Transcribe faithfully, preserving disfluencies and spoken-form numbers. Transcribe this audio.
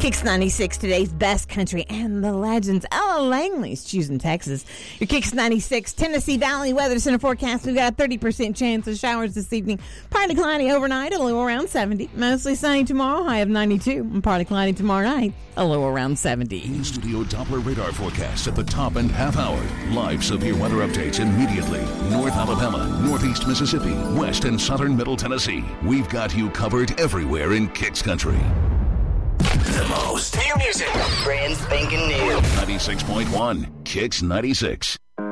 Kicks ninety-six, today's best country and the legends. Ella Langley's choosing Texas. Your Kicks ninety-six, Tennessee Valley Weather Center forecast. We've got a thirty percent chance of showers this evening. Partly cloudy overnight, a low around seventy. Mostly sunny tomorrow, high of ninety-two. And partly cloudy tomorrow night, a low around seventy. In-studio Doppler radar forecast at the top and half hour. Live severe weather updates immediately. North Alabama, Northeast Mississippi, West and Southern Middle Tennessee. We've got you covered everywhere in Kicks Country. The most new music, brand spanking new. ninety-six point one, Kicks ninety-six.